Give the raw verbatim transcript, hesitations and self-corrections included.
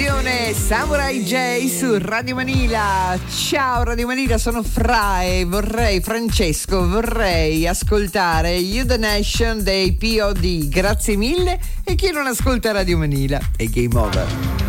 Attenzione, Samurai J su Radio Manila. Ciao Radio Manila, sono Fra e vorrei, Francesco, vorrei ascoltare You The Nation dei P O D. Grazie mille, e chi non ascolta Radio Manila è game over.